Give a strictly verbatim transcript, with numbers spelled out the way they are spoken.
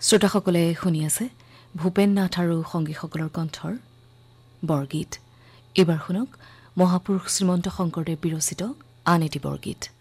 শ্ৰোতাসকলে শুনি আছে ভূপেন নাথ আৰু সংগীসকলৰ কণ্ঠৰ বৰগীত। এইবাৰ শুনক মহাপুৰুষ শ্ৰীমন্ত শংকৰদেৱ বিৰচিত আন এটি বৰগীত।